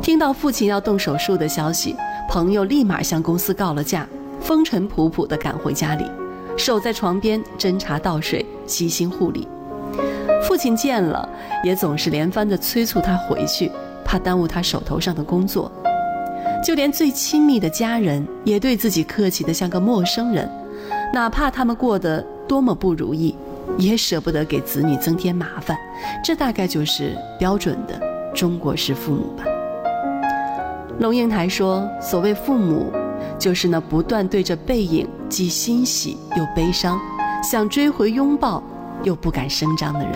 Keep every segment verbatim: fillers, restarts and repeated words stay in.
听到父亲要动手术的消息，朋友立马向公司告了假，风尘仆仆地赶回家里，守在床边斟茶倒水，悉心护理。父亲见了也总是连番地催促他回去，怕耽误他手头上的工作。就连最亲密的家人也对自己客气得像个陌生人，哪怕他们过得多么不如意，也舍不得给子女增添麻烦。这大概就是标准的中国式父母吧。龙应台说，所谓父母，就是那不断对着背影既欣喜又悲伤，想追回拥抱又不敢声张的人。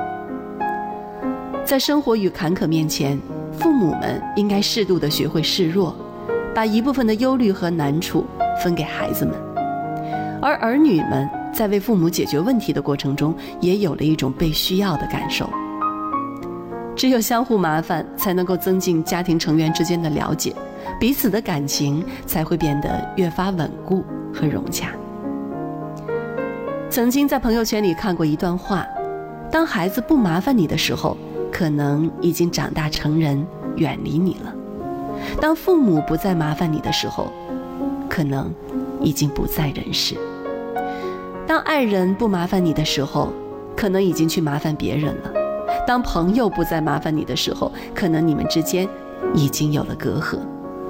在生活与坎坷面前，父母们应该适度地学会示弱，把一部分的忧虑和难处分给孩子们，而儿女们在为父母解决问题的过程中，也有了一种被需要的感受。只有相互麻烦，才能够增进家庭成员之间的了解，彼此的感情才会变得越发稳固和融洽。曾经在朋友圈里看过一段话，当孩子不麻烦你的时候，可能已经长大成人，远离你了；当父母不再麻烦你的时候，可能已经不在人世；当爱人不麻烦你的时候，可能已经去麻烦别人了；当朋友不再麻烦你的时候，可能你们之间已经有了隔阂。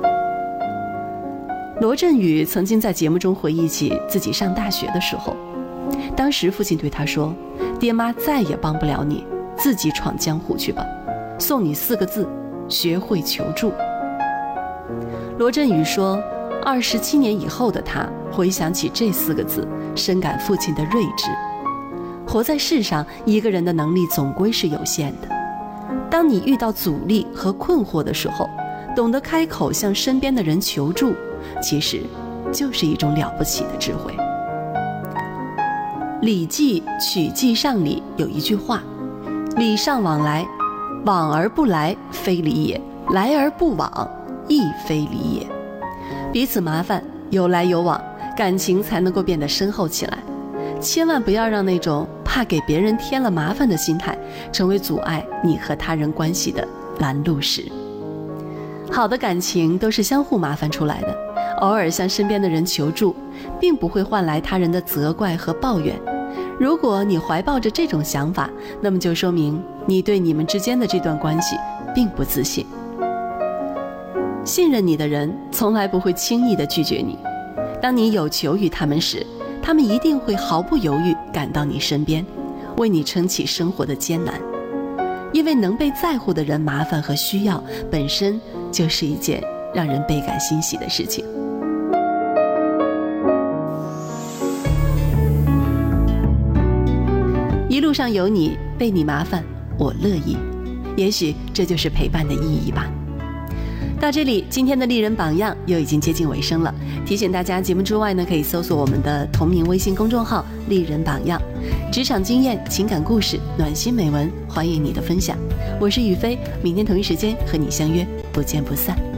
罗振宇曾经在节目中回忆起自己上大学的时候，当时父亲对他说，爹妈再也帮不了你，自己闯江湖去吧，送你四个字，学会求助。罗振宇说，二十七年以后的他回想起这四个字，深感父亲的睿智。活在世上，一个人的能力总归是有限的，当你遇到阻力和困惑的时候，懂得开口向身边的人求助，其实就是一种了不起的智慧。礼记曲记上里有一句话，礼尚往来，往而不来非礼也，来而不往亦非礼也。彼此麻烦，有来有往，感情才能够变得深厚起来。千万不要让那种怕给别人添了麻烦的心态，成为阻碍你和他人关系的拦路石。好的感情都是相互麻烦出来的，偶尔向身边的人求助，并不会换来他人的责怪和抱怨。如果你怀抱着这种想法，那么就说明你对你们之间的这段关系并不自信。信任你的人从来不会轻易地拒绝你，当你有求于他们时，他们一定会毫不犹豫赶到你身边，为你撑起生活的艰难。因为能被在乎的人麻烦和需要，本身就是一件让人倍感欣喜的事情。一路上有你，被你麻烦，我乐意。也许这就是陪伴的意义吧。到这里，今天的丽人榜样又已经接近尾声了。提醒大家，节目之外呢，可以搜索我们的同名微信公众号“丽人榜样”，职场经验、情感故事、暖心美文，欢迎你的分享。我是雨飞，明天同一时间和你相约，不见不散。